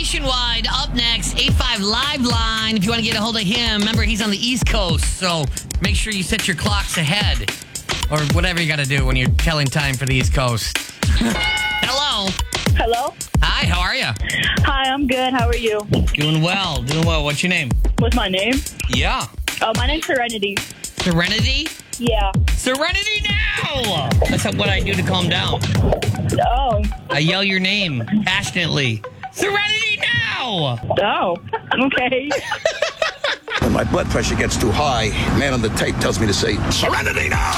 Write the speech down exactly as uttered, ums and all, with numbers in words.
Nationwide up next, eight five Live Line. If you want to get a hold of him, remember he's on the East Coast, so make sure you set your clocks ahead or whatever you got to do when you're telling time for the East Coast. Hello. Hello? Hi, how are you? Hi, I'm good. How are you? Doing well, doing well. What's your name? What's my name? Yeah. Oh, my name's Serenity. Serenity? Yeah. Serenity now! That's what I do to calm down. Oh. I yell your name passionately. Serenity now! Oh. Okay. When my blood pressure gets too high, man on the tape tells me to say, Serenity now!